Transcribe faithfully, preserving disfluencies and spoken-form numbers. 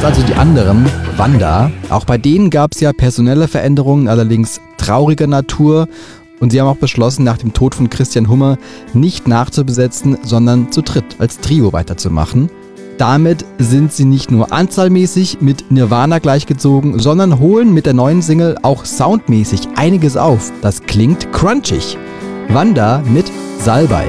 Jetzt also die anderen, Wanda. Auch bei denen gab es ja personelle Veränderungen, allerdings trauriger Natur. Und sie haben auch beschlossen, nach dem Tod von Christian Hummer nicht nachzubesetzen, sondern zu dritt als Trio weiterzumachen. Damit sind sie nicht nur anzahlmäßig mit Nirvana gleichgezogen, sondern holen mit der neuen Single auch soundmäßig einiges auf. Das klingt crunchig. Wanda mit Salbei.